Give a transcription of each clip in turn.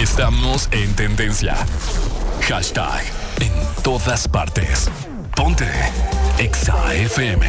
Estamos en tendencia. Hashtag en todas partes. Ponte Exa FM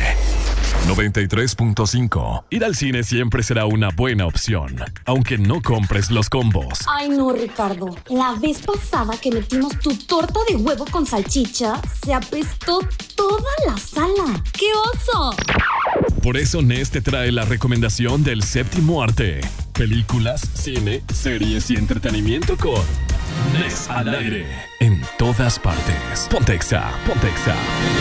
93.5. Ir al cine siempre será una buena opción, aunque no compres los combos. Ay no, Ricardo. La vez pasada que metimos tu torta de huevo con salchicha, se apestó toda la sala. ¡Qué oso! Por eso Nes te trae la recomendación del séptimo arte. Películas, cine, series y entretenimiento con Nes al aire. En todas partes. Ponte Exa, ponte Exa.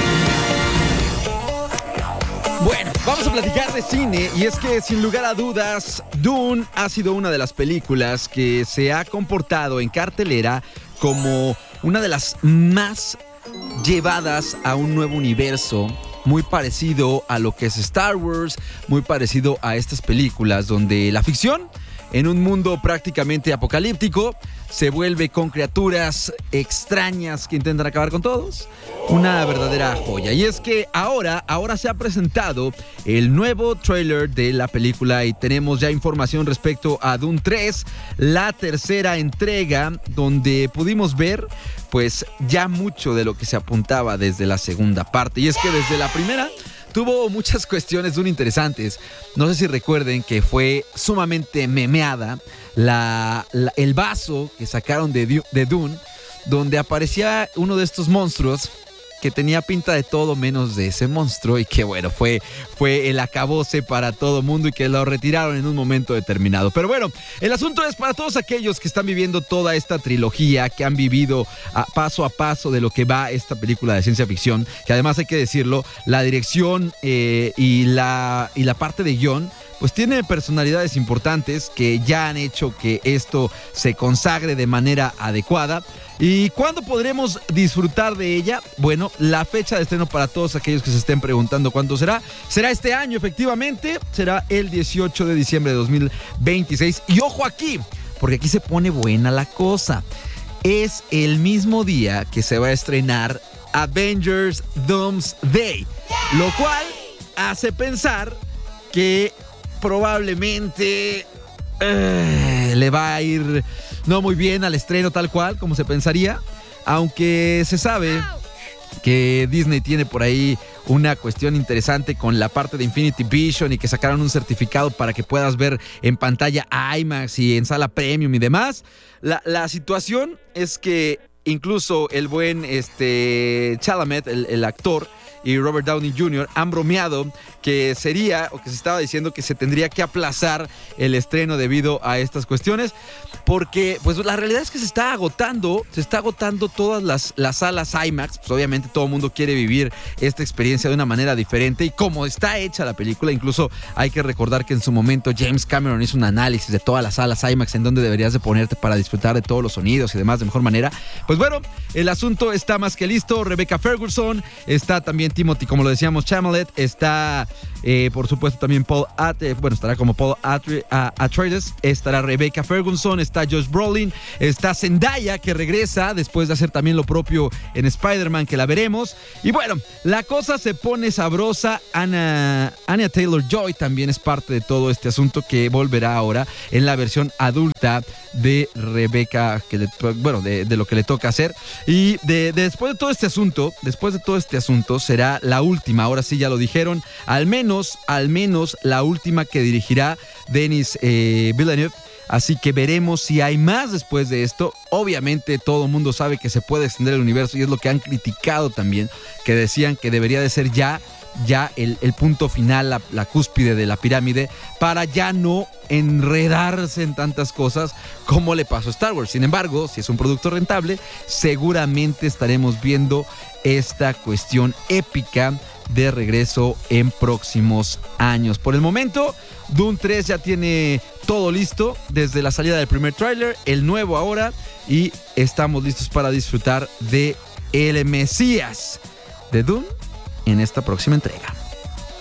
Bueno, vamos a platicar de cine y es que sin lugar a dudas, Dune ha sido una de las películas que se ha comportado en cartelera como una de las más llevadas a un nuevo universo, muy parecido a lo que es Star Wars, muy parecido a estas películas donde la ficción en un mundo prácticamente apocalíptico se vuelve con criaturas extrañas que intentan acabar con todos. Una verdadera joya. Y es que ahora se ha presentado el nuevo tráiler de la película y tenemos ya información respecto a Dune 3, la tercera entrega, donde pudimos ver pues ya mucho de lo que se apuntaba desde la segunda parte. Y es que desde la primera tuvo muchas cuestiones Dune interesantes. No sé si recuerden que fue sumamente memeada el vaso que sacaron de Dune, donde aparecía uno de estos monstruos que tenía pinta de todo menos de ese monstruo y que bueno, fue el acabose para todo mundo y que lo retiraron en un momento determinado. Pero bueno, el asunto es para todos aquellos que están viviendo toda esta trilogía, que han vivido paso a paso de lo que va esta película de ciencia ficción, que además hay que decirlo, la dirección y la parte de guión pues tiene personalidades importantes que ya han hecho que esto se consagre de manera adecuada. ¿Y cuándo podremos disfrutar de ella? Bueno, la fecha de estreno para todos aquellos que se estén preguntando cuándo será este año, efectivamente, será el 18 de diciembre de 2026. Y ojo aquí, porque aquí se pone buena la cosa. Es el mismo día que se va a estrenar Avengers Doomsday, lo cual hace pensar que probablemente le va a ir no muy bien al estreno tal cual como se pensaría, aunque se sabe que Disney tiene por ahí una cuestión interesante con la parte de Infinity Vision y que sacaron un certificado para que puedas ver en pantalla IMAX y en sala premium y demás. La situación es que incluso el buen Chalamet, el actor, y Robert Downey Jr. han bromeado que sería, o que se estaba diciendo que se tendría que aplazar el estreno debido a estas cuestiones, porque pues la realidad es que se está agotando todas las salas IMAX. Pues obviamente todo el mundo quiere vivir esta experiencia de una manera diferente, y como está hecha la película, incluso hay que recordar que en su momento James Cameron hizo un análisis de todas las salas IMAX en donde deberías de ponerte para disfrutar de todos los sonidos y demás de mejor manera. Pues bueno, el asunto está más que listo. Rebecca Ferguson, está también Timothy, como lo decíamos, Chalamet, está por supuesto también estará como Paul Atreides, estará Rebecca Ferguson, está Josh Brolin, está Zendaya, que regresa después de hacer también lo propio en Spider-Man, que la veremos. Y bueno, la cosa se pone sabrosa. Anya Taylor-Joy también es parte de todo este asunto, que volverá ahora en la versión adulta de Rebecca, de lo que le toca hacer. Y después de todo este asunto, será la última, ahora sí ya lo dijeron, al menos la última que dirigirá Denis Villeneuve. Así que veremos si hay más después de esto. Obviamente todo el mundo sabe que se puede extender el universo, y es lo que han criticado también, que decían que debería de ser ya el punto final, la cúspide de la pirámide, para ya no enredarse en tantas cosas como le pasó a Star Wars. Sin embargo, si es un producto rentable, seguramente estaremos viendo esta cuestión épica de regreso en próximos años. Por el momento, Dune 3 ya tiene todo listo, desde la salida del primer tráiler, el nuevo ahora, y estamos listos para disfrutar de el Mesías de Dune en esta próxima entrega.